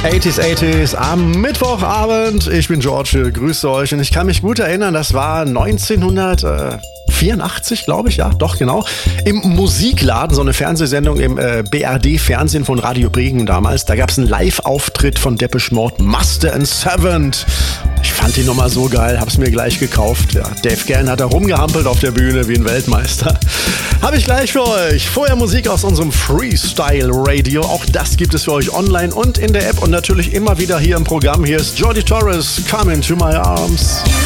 80s am Mittwochabend. Ich bin George, grüße euch und ich kann mich gut erinnern, das war 1984, glaube ich, ja, doch, genau. Im Musikladen, so eine Fernsehsendung im BRD-Fernsehen von Radio Bremen damals. Da gab es einen Live-Auftritt von Depeche Mode, Master and Servant. Ich fand die Nummer so geil, hab's mir gleich gekauft. Ja, Dave Gann hat da rumgehampelt auf der Bühne wie ein Weltmeister. Habe ich gleich für euch. Vorher Musik aus unserem Freestyle-Radio. Auch das gibt es für euch online und in der App und natürlich immer wieder hier im Programm. Hier ist Jordi Torres, Come Into My Arms.